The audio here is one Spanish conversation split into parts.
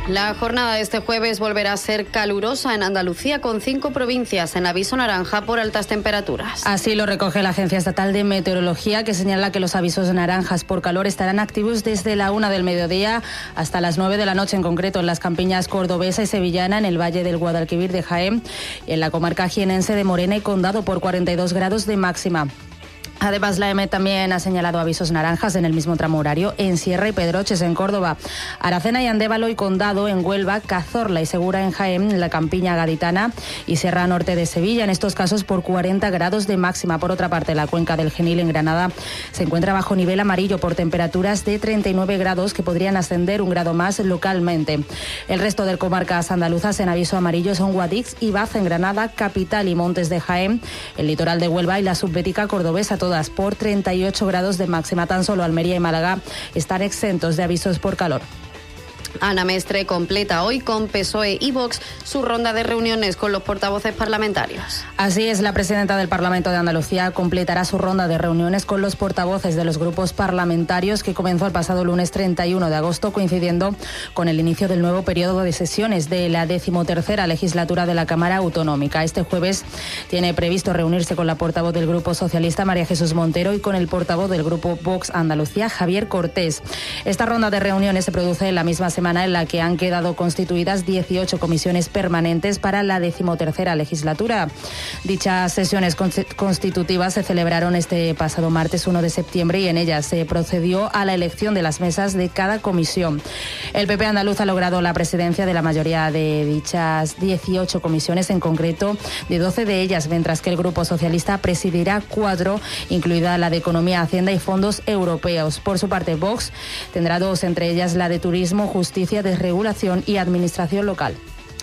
La jornada de este jueves volverá a ser calurosa en Andalucía, con 5 provincias en aviso naranja por altas temperaturas. Así lo recoge la Agencia Estatal de Meteorología, que señala que los avisos naranjas por calor estarán activos desde la 1 del mediodía hasta las 9 de la noche, en concreto en las campiñas cordobesa y sevillana, en el Valle del Guadalquivir de Jaén y en la comarca jienense de Morena y Condado por 42 grados de máxima. Además, la EMET también ha señalado avisos naranjas en el mismo tramo horario en Sierra y Pedroches, en Córdoba, Aracena y Andévalo y Condado, en Huelva, Cazorla y Segura, en Jaén, en la campiña gaditana y Sierra Norte de Sevilla, en estos casos por 40 grados de máxima. Por otra parte, la cuenca del Genil, en Granada, se encuentra bajo nivel amarillo por temperaturas de 39 grados que podrían ascender un grado más localmente. El resto de comarcas andaluzas en aviso amarillo son Guadix y Baza, en Granada, Capital y Montes de Jaén, el litoral de Huelva y la subbética cordobesa, todas por 38 grados de máxima. Tan solo Almería y Málaga están exentos de avisos por calor. Ana Mestre completa hoy con PSOE y Vox su ronda de reuniones con los portavoces parlamentarios. Así es, la presidenta del Parlamento de Andalucía completará su ronda de reuniones con los portavoces de los grupos parlamentarios, que comenzó el pasado lunes 31 de agosto, coincidiendo con el inicio del nuevo periodo de sesiones de la 13ª legislatura de la Cámara Autonómica. Este jueves tiene previsto reunirse con la portavoz del Grupo Socialista, María Jesús Montero, y con el portavoz del Grupo Vox Andalucía, Javier Cortés. Esta ronda de reuniones se produce en la misma semana en la que han quedado constituidas 18 comisiones permanentes para la 13ª legislatura. Dichas sesiones constitutivas se celebraron este pasado martes 1 de septiembre y en ellas se procedió a la elección de las mesas de cada comisión. El PP andaluz ha logrado la presidencia de la mayoría de dichas 18 comisiones, en concreto de 12 de ellas, mientras que el Grupo Socialista presidirá 4, incluida la de Economía, Hacienda y Fondos Europeos. Por su parte, Vox tendrá 2, entre ellas la de Turismo, Justicia, Desregulación y Administración Local.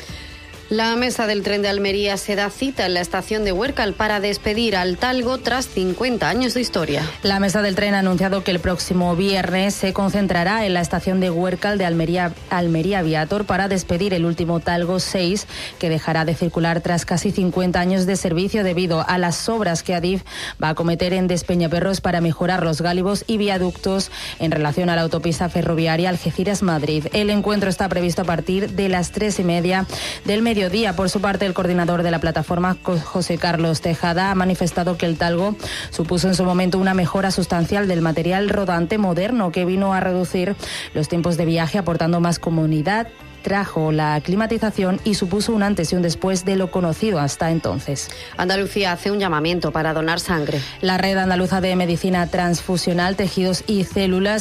La mesa del tren de Almería se da cita en la estación de Huércal para despedir al Talgo tras 50 años de historia. La mesa del tren ha anunciado que el próximo viernes se concentrará en la estación de Huércal de Almería Viator para despedir el último Talgo 6, que dejará de circular tras casi 50 años de servicio debido a las obras que Adif va a acometer en Despeñaperros para mejorar los gálibos y viaductos en relación a la autopista ferroviaria Algeciras-Madrid. El encuentro está previsto a partir de las 3:30 del mediodía. Por su parte, el coordinador de la plataforma, José Carlos Tejada, ha manifestado que el Talgo supuso en su momento una mejora sustancial del material rodante moderno, que vino a reducir los tiempos de viaje, aportando más comodidad, trajo la climatización y supuso un antes y un después de lo conocido hasta entonces. Andalucía hace un llamamiento para donar sangre. La Red Andaluza de Medicina Transfusional, Tejidos y Células